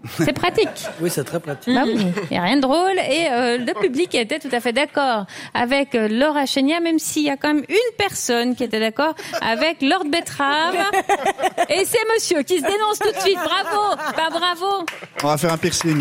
C'est pratique. Oui, c'est très pratique. Bah oui, il n'y a rien de drôle. Et le public était tout à fait d'accord avec Laura Chénier, même s'il y a quand même une personne qui était d'accord avec Lord Betrave. Et c'est monsieur qui se dénonce tout de suite. Bravo. Bah bravo. On va faire un piercing.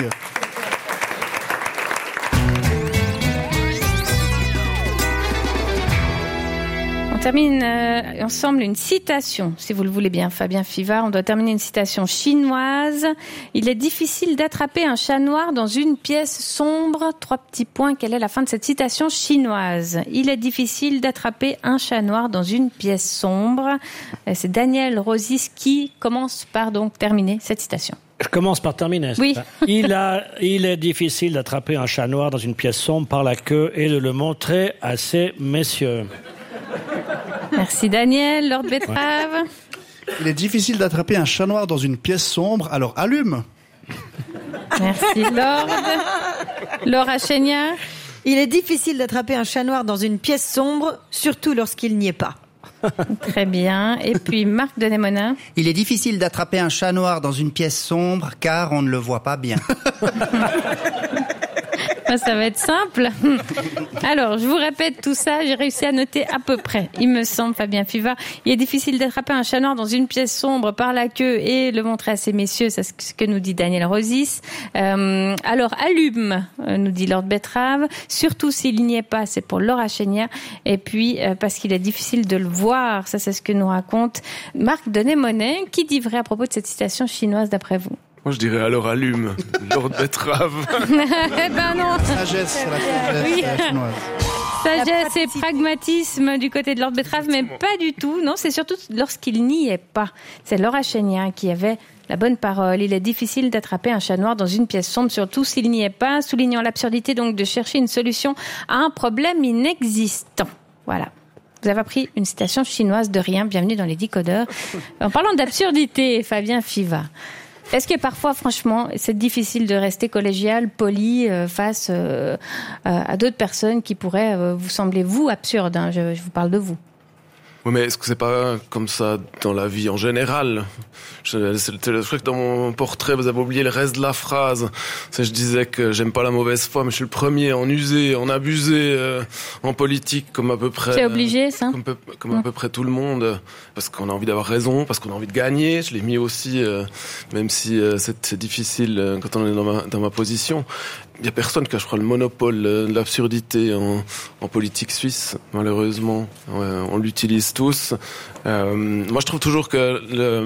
On termine ensemble une citation, si vous le voulez bien, Fabien Fivard. On doit terminer une citation chinoise. Il est difficile d'attraper un chat noir dans une pièce sombre. 3 petits points. Quelle est la fin de cette citation chinoise? Il est difficile d'attraper un chat noir dans une pièce sombre. C'est Daniel Rosis qui commence par donc terminer cette citation. Je commence par terminer. Oui. Il est difficile d'attraper un chat noir dans une pièce sombre par la queue et de le montrer à ces messieurs. Merci Daniel. Lord Betrave. Il est difficile d'attraper un chat noir dans une pièce sombre, alors allume. Merci Lord. Laura Chénier. Il est difficile d'attraper un chat noir dans une pièce sombre, surtout lorsqu'il n'y est pas. Très bien. Et puis Marc Denémonin. Il est difficile d'attraper un chat noir dans une pièce sombre car on ne le voit pas bien. Ça va être simple. Alors, je vous répète tout ça, j'ai réussi à noter à peu près. Il me semble, Fabien Fivard, il est difficile d'attraper un chat noir dans une pièce sombre par la queue et le montrer à ces messieurs, c'est ce que nous dit Daniel Rosis. Alors, allume, nous dit Lord Betrave, surtout s'il n'y est pas, c'est pour Laura Chénier. Et puis, parce qu'il est difficile de le voir, ça c'est ce que nous raconte Marc Denémonin. Qui dit vrai à propos de cette citation chinoise d'après vous? Moi, je dirais alors allume, Lord Betrave. Eh ben non. Sagesse, c'est la sagesse Oui. chinoise. Sagesse et pragmatisme du côté de Lord Betrave, mais pas du tout. Non, c'est surtout lorsqu'il n'y est pas. C'est Laura Chénier qui avait la bonne parole. Il est difficile d'attraper un chat noir dans une pièce sombre, surtout s'il n'y est pas, soulignant l'absurdité donc de chercher une solution à un problème inexistant. Voilà. Vous avez appris une citation chinoise de rien. Bienvenue dans les Décodeurs. En parlant d'absurdité, Fabien Fivard. Est-ce que parfois, franchement, c'est difficile de rester collégial, poli, face à d'autres personnes qui pourraient vous sembler, vous, absurdes, hein, je vous parle de vous. Oui, mais est-ce que c'est pas comme ça dans la vie en général? Je crois que dans mon portrait, vous avez oublié le reste de la phrase. Je disais que j'aime pas la mauvaise foi, mais je suis le premier à en user, en abuser en politique, comme à peu près. C'est obligé, ça? Comme à peu près tout le monde, parce qu'on a envie d'avoir raison, parce qu'on a envie de gagner. Je l'ai mis aussi, même si c'est difficile quand on est dans ma position. Il y a personne qui a, je crois, le monopole de l'absurdité en politique suisse, malheureusement. On l'utilise tous. Moi, je trouve toujours que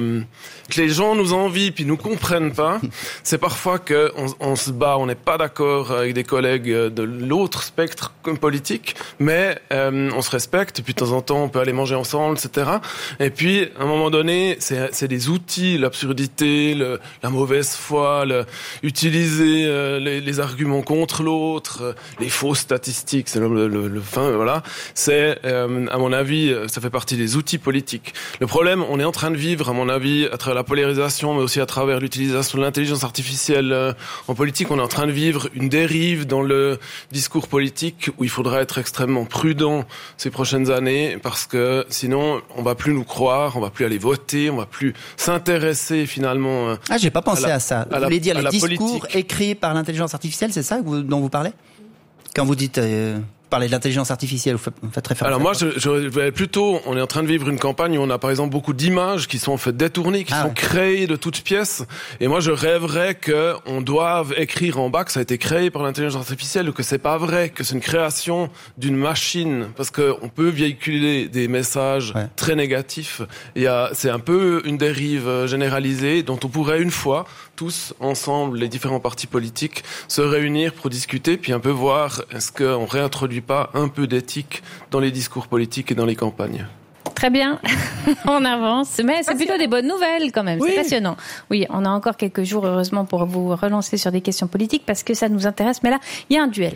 les gens nous envient puis nous comprennent pas. C'est parfois que on se bat, on n'est pas d'accord avec des collègues de l'autre spectre politique, mais on se respecte. Et puis de temps en temps, on peut aller manger ensemble, etc. Et puis, à un moment donné, c'est des outils, l'absurdité, la mauvaise foi, utiliser les arguments contre l'autre, les fausses statistiques, c'est le fin, voilà. C'est, à mon avis, ça fait partie des outils politiques. Le problème, on est en train de vivre, à mon avis, à travers la polarisation, mais aussi à travers l'utilisation de l'intelligence artificielle en politique, on est en train de vivre une dérive dans le discours politique où il faudra être extrêmement prudent ces prochaines années, parce que sinon, on va plus nous croire, on va plus aller voter, on va plus s'intéresser finalement. Ah, j'ai pas pensé à ça. Vous voulez dire les discours politique. Écrits par l'intelligence artificielle, c'est ça dont vous parlez? Quand vous dites parler de l'intelligence artificielle, vous faites référence. Alors moi, je plutôt, on est en train de vivre une campagne où on a par exemple beaucoup d'images qui sont en fait détournées, qui sont créées de toutes pièces. Et moi, je rêverais que on doive écrire en bas que ça a été créé par l'intelligence artificielle ou que c'est pas vrai, que c'est une création d'une machine, parce que on peut véhiculer des messages très négatifs. Et c'est un peu une dérive généralisée dont on pourrait une fois tous ensemble, les différents partis politiques, se réunir pour discuter, puis un peu voir est-ce qu'on réintroduit pas un peu d'éthique dans les discours politiques et dans les campagnes. Très bien, on avance, mais c'est plutôt des bonnes nouvelles quand même, c'est passionnant. Oui, on a encore quelques jours, heureusement, pour vous relancer sur des questions politiques, parce que ça nous intéresse, mais là, il y a un duel.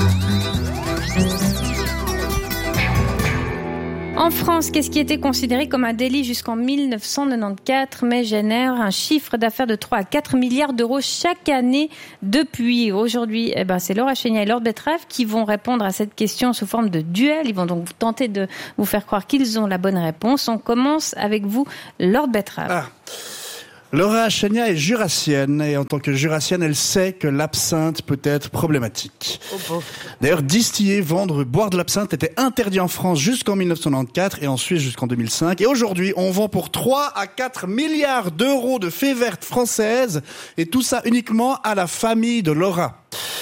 En France, qu'est-ce qui était considéré comme un délit jusqu'en 1994, mais génère un chiffre d'affaires de 3 à 4 milliards d'euros chaque année depuis. Aujourd'hui, c'est Laura Chénier et Lord Betrave qui vont répondre à cette question sous forme de duel. Ils vont donc tenter de vous faire croire qu'ils ont la bonne réponse. On commence avec vous, Lord Betrave. Laura Achenia est jurassienne et en tant que jurassienne, elle sait que l'absinthe peut être problématique. D'ailleurs, distiller, vendre, boire de l'absinthe était interdit en France jusqu'en 1994 et en Suisse jusqu'en 2005. Et aujourd'hui, on vend pour 3 à 4 milliards d'euros de fées vertes françaises et tout ça uniquement à la famille de Laura.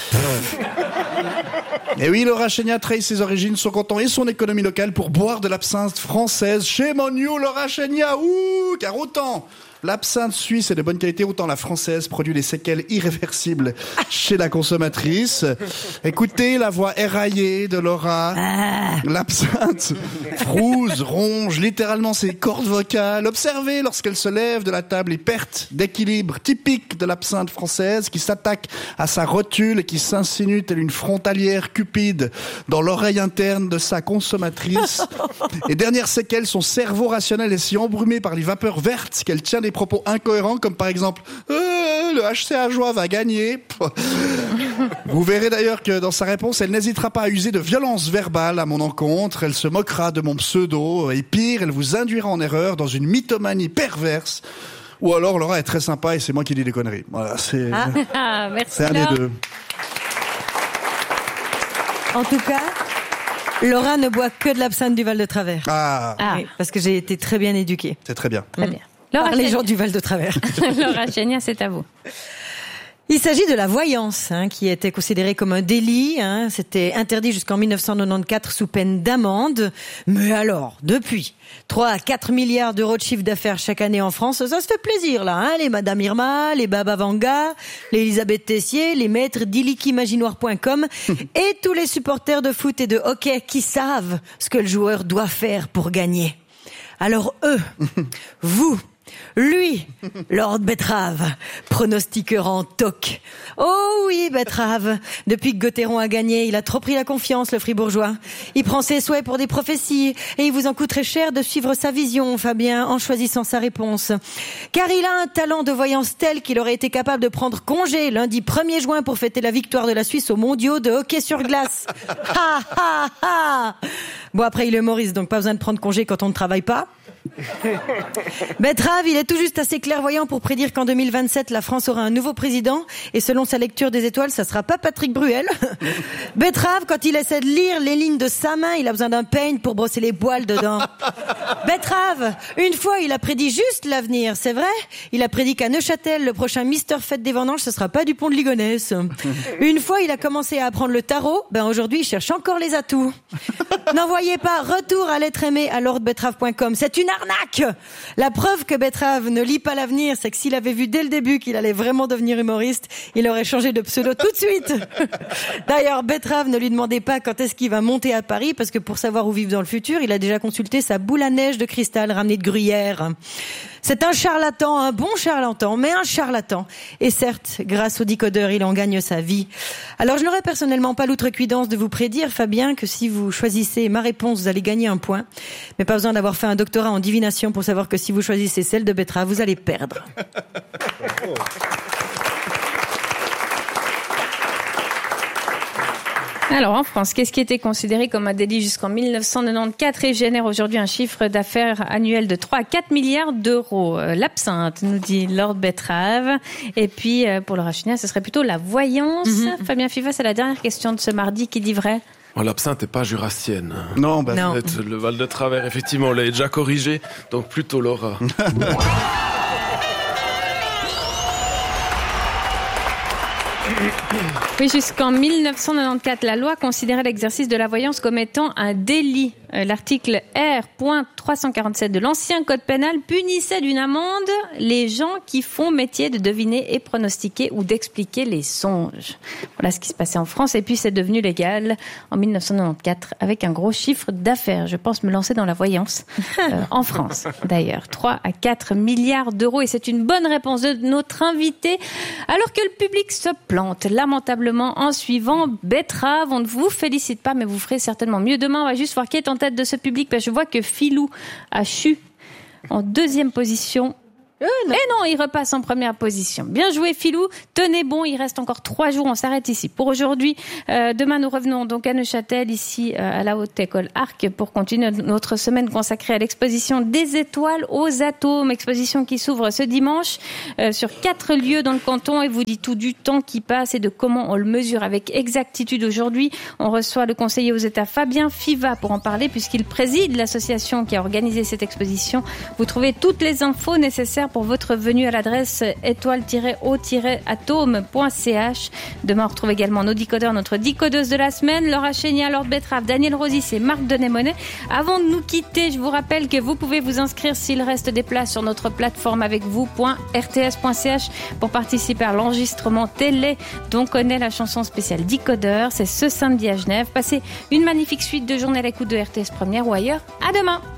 Et oui, Laura Achenia trahit ses origines, son canton et son économie locale pour boire de l'absinthe française. Shame on you, Laura Achenia. Car autant l'absinthe suisse est de bonne qualité, autant la française produit des séquelles irréversibles chez la consommatrice. Écoutez la voix éraillée de Laura. L'absinthe frouse, ronge littéralement ses cordes vocales. Observez lorsqu'elle se lève de la table les pertes d'équilibre typiques de l'absinthe française qui s'attaque à sa rotule et qui s'insinue telle une frontalière cupide dans l'oreille interne de sa consommatrice. Et dernière séquelle, son cerveau rationnel est si embrumé par les vapeurs vertes qu'elle tient des propos incohérents comme par exemple le HC Ajoie va gagner. Vous verrez d'ailleurs que dans sa réponse, elle n'hésitera pas à user de violence verbale à mon encontre. Elle se moquera de mon pseudo et pire, elle vous induira en erreur dans une mythomanie perverse. Ou alors Laura est très sympa et c'est moi qui dis des conneries. Voilà, c'est Merci. un des deux. En tout cas, Laura ne boit que de l'absinthe du Val de Travers. Oui, parce que j'ai été très bien éduquée. C'est très bien. Très bien. Par les gens du Val de Travers. Laura Achenia, c'est à vous. Il s'agit de la voyance, qui était considérée comme un délit. C'était interdit jusqu'en 1994 sous peine d'amende. Mais alors, depuis 3 à 4 milliards d'euros de chiffre d'affaires chaque année en France, ça se fait plaisir là. Les Madame Irma, les Baba Vanga, les Elisabeth Tessier, les maîtres d'illikimaginoire.com et tous les supporters de foot et de hockey qui savent ce que le joueur doit faire pour gagner. Alors eux, vous, lui, Lord Betrave, pronostiqueur en toc. Oh oui, Betrave. Depuis que Gauthieron a gagné, il a trop pris la confiance, le fribourgeois. Il prend ses souhaits pour des prophéties et il vous en coûterait cher de suivre sa vision, Fabien, en choisissant sa réponse. Car il a un talent de voyance tel qu'il aurait été capable de prendre congé lundi 1er juin pour fêter la victoire de la Suisse aux mondiaux de hockey sur glace. Ha ha ha. Bon, après, il est humoriste, donc pas besoin de prendre congé quand on ne travaille pas. Betrave, il est tout juste assez clairvoyant pour prédire qu'en 2027, la France aura un nouveau président et selon sa lecture des étoiles, ça sera pas Patrick Bruel. Betrave, quand il essaie de lire les lignes de sa main, il a besoin d'un peigne pour brosser les poils dedans. Betrave, une fois, il a prédit juste l'avenir, c'est vrai. Il a prédit qu'à Neuchâtel, le prochain Mister Fête des Vendanges, ce sera pas Dupont de Ligonnès. Une fois, il a commencé à apprendre le tarot, aujourd'hui, il cherche encore les atouts. N'envoyez pas retour à l'être aimé à lordbetrave.com. C'est une arnaque! La preuve que Betrave ne lit pas l'avenir, c'est que s'il avait vu dès le début qu'il allait vraiment devenir humoriste, il aurait changé de pseudo tout de suite. D'ailleurs, Betrave, ne lui demandez pas quand est-ce qu'il va monter à Paris, parce que pour savoir où vivre dans le futur, il a déjà consulté sa boule à neige de cristal ramenée de Gruyère. C'est un charlatan, un bon charlatan, mais un charlatan. Et certes, grâce au décodeur, il en gagne sa vie. Alors, je n'aurais personnellement pas l'outrecuidance de vous prédire, Fabien, que si vous choisissez ma réponse, vous allez gagner un point. Mais pas besoin d'avoir fait un doctorat en divination pour savoir que si vous choisissez celle de Betrave, vous allez perdre. Alors, en France, qu'est-ce qui était considéré comme un délit jusqu'en 1994 et génère aujourd'hui un chiffre d'affaires annuel de 3 à 4 milliards d'euros? L'absinthe, nous dit Lord Betrave. Et puis, pour Laura Achenia, ce serait plutôt la voyance. Fabien Fiva, c'est la dernière question de ce mardi qui dit vrai. L'absinthe n'est pas jurassienne. Non, En fait, le Val de Travers, effectivement, on l'a déjà corrigé, donc plutôt Laura. Oui, jusqu'en 1994, la loi considérait l'exercice de la voyance comme étant un délit. L'article R.347 de l'ancien code pénal punissait d'une amende les gens qui font métier de deviner et pronostiquer ou d'expliquer les songes. Voilà ce qui se passait en France et puis c'est devenu légal en 1994 avec un gros chiffre d'affaires. Je pense me lancer dans la voyance en France d'ailleurs. 3 à 4 milliards d'euros et c'est une bonne réponse de notre invité alors que le public se plante lamentablement en suivant Betrave. On ne vous félicite pas mais vous ferez certainement mieux. Demain on va juste voir qui est en tête de ce public. Je vois que Philou a chu en deuxième position Et non, il repasse en première position. Bien joué, Philou. Tenez bon, il reste encore 3 jours. On s'arrête ici. Pour aujourd'hui, demain, nous revenons donc à Neuchâtel, ici à la Haute École Arc, pour continuer notre semaine consacrée à l'exposition des étoiles aux atomes. Exposition qui s'ouvre ce dimanche sur 4 lieux dans le canton et vous dit tout du temps qui passe et de comment on le mesure avec exactitude. Aujourd'hui, on reçoit le conseiller aux États Fabien Fiva pour en parler puisqu'il préside l'association qui a organisé cette exposition. Vous trouvez toutes les infos nécessaires pour votre venue à l'adresse étoile-o-atome.ch. Demain, on retrouve également nos décodeurs, notre décodeuse de la semaine, Laura Chénia, Lord Betrave, Daniel Rosis et Marc Denémonet. Avant de nous quitter, je vous rappelle que vous pouvez vous inscrire s'il reste des places sur notre plateforme avec vous.rts.ch pour participer à l'enregistrement télé dont connaît la chanson spéciale Décodeur. C'est ce samedi à Genève. Passez une magnifique suite de journée à l'écoute de RTS Première ou ailleurs. À demain!